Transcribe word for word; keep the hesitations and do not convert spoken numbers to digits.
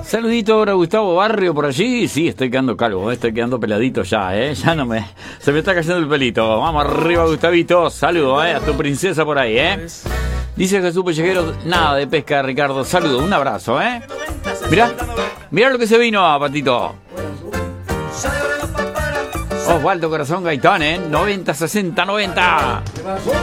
Saludito ahora, Gustavo Barrio, por allí. Sí, estoy quedando calvo, estoy quedando peladito ya, ¿eh? Ya no me... Se me está cayendo el pelito. Vamos arriba, Gustavito. Saludo, ¿eh? A tu princesa por ahí, ¿eh? Dice Jesús Pelleguero, nada de pesca, Ricardo. Saludo, un abrazo, ¿eh? Mirá, mirá lo que se vino, Patito. Osvaldo Corazón Gaitán, ¿eh? noventa, sesenta, noventa.